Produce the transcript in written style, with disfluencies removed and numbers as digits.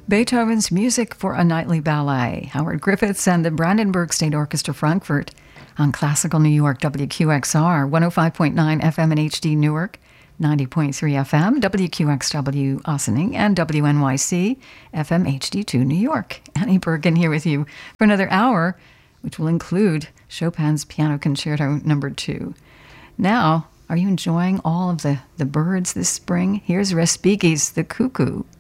Beethoven's Music for a Nightly Ballet, Howard Griffiths and the Brandenburg State Orchestra Frankfurt on Classical New York WQXR, 105.9 FM in HD Newark, 90.3 FM, WQXW Ossining, and WNYC FM HD2 New York. Annie Bergen here with you for another hour, which will include Chopin's Piano Concerto No. 2. Now, are you enjoying all of the birds this spring? Here's Respighi's The Cuckoo.